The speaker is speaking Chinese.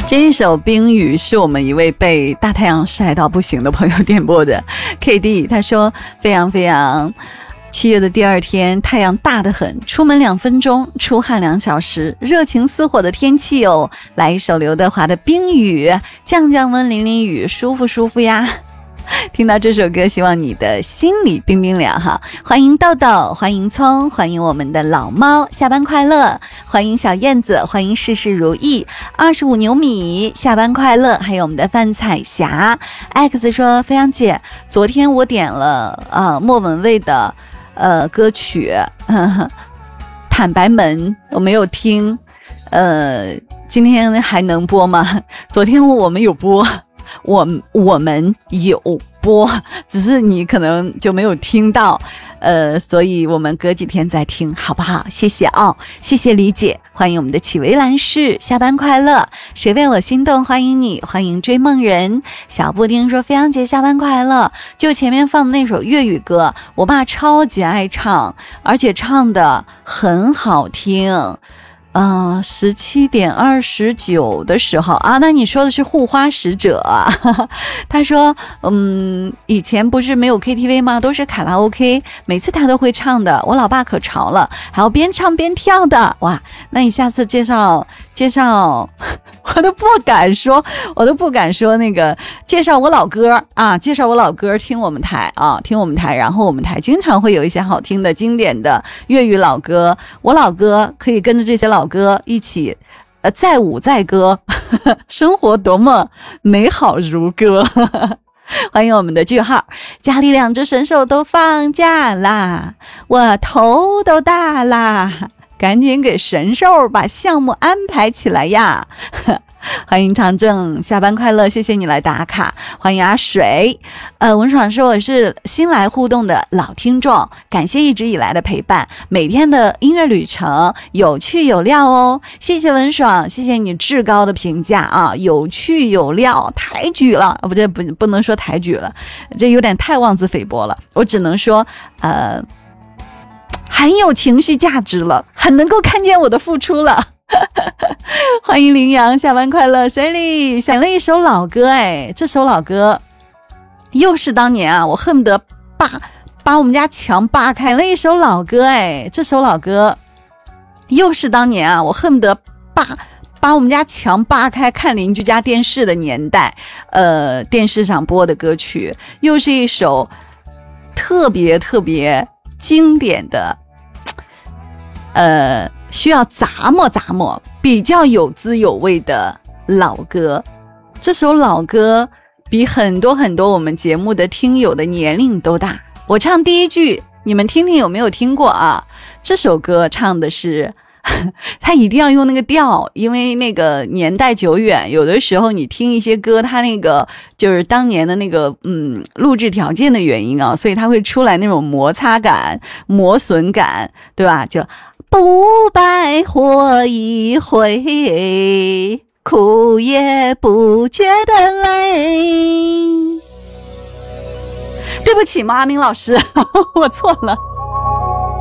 这一首《冰雨》是我们一位被大太阳晒到不行的朋友点播的 KD， 他说非常非常7月的第2天，太阳大得很，出门2分钟，出汗2小时，热情似火的天气哦。来一首刘德华的《冰雨》，降降温淋淋雨，舒服舒服呀。听到这首歌，希望你的心里冰冰凉哈。欢迎豆豆，欢迎葱，欢迎我们的老猫，下班快乐，欢迎小燕子，欢迎事事如意，25牛米，下班快乐。还有我们的范彩霞 X 说，飞扬姐，昨天我点了莫文蔚的歌曲坦白门，我没有听，今天还能播吗？昨天我们有播，我们有播，只是你可能就没有听到，所以我们隔几天再听好不好？谢谢哦，谢谢理解。欢迎我们的启维兰氏，下班快乐，谁为我心动，欢迎你，欢迎追梦人。小布丁说，飞扬姐下班快乐，就前面放的那首粤语歌，我爸超级爱唱，而且唱的很好听。17点29的时候啊，那你说的是护花使者啊。他说以前不是没有 KTV 吗？都是卡拉 OK， 每次他都会唱的，我老爸可潮了，还要边唱边跳的。哇，那你下次介绍我都不敢说那个介绍我老歌啊，介绍我老歌，听我们台，然后我们台经常会有一些好听的经典的粤语老歌，我老歌可以跟着这些老歌一起载舞载歌，生活多么美好如歌。欢迎我们的句号，家里2只神兽都放假啦，我头都大啦，赶紧给神兽把项目安排起来呀。欢迎长正，下班快乐，谢谢你来打卡。欢迎阿水，文爽说我是新来互动的老听众，感谢一直以来的陪伴，每天的音乐旅程有趣有料哦。谢谢文爽，谢谢你至高的评价啊，有趣有料，抬举了，不能说抬举了，这有点太妄自菲薄了，我只能说很有情绪价值了，很能够看见我的付出了。欢迎羚羊，下班快乐。Sally 选了一首老歌，这首老歌又是当年啊，我恨不得把我们家墙扒开了一首老歌，这首老歌又是当年啊，我恨不得把我们家墙扒开看邻居家电视的年代，电视上播的歌曲，又是一首特别特别经典的需要咂摸比较有滋有味的老歌。这首老歌比很多很多我们节目的听友的年龄都大，我唱第一句你们听听有没有听过啊？这首歌唱的是他一定要用那个调，因为那个年代久远，有的时候你听一些歌，它那个就是当年的那个录制条件的原因啊，所以它会出来那种摩擦感、磨损感，对吧？就不白活一回，苦也不觉得累。对不起，毛阿明老师，我错了。